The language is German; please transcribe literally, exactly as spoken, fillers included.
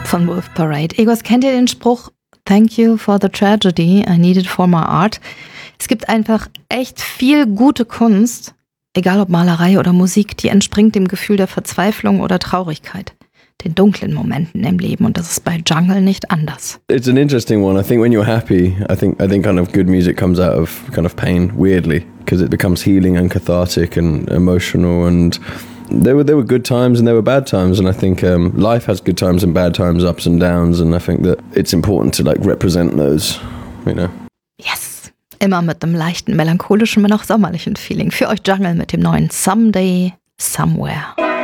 von Wolf Parade. Egos, kennt ihr den Spruch Thank you for the tragedy, I need it for my art? Es gibt einfach echt viel gute Kunst, egal ob Malerei oder Musik, die entspringt dem Gefühl der Verzweiflung oder Traurigkeit, den dunklen Momenten im Leben, und das ist bei Jungle nicht anders. It's an interesting one. I think when you're happy, I think I think kind of good music comes out of kind of pain, weirdly, because it becomes healing and cathartic and emotional, and there were there were good times and there were bad times, and I think um, life has good times and bad times, ups and downs, and I think that it's important to like represent those, you know. Yes, immer mit einem leichten melancholischen, wenn auch sommerlichen Feeling. Für euch Jungle mit dem neuen Someday, Somewhere.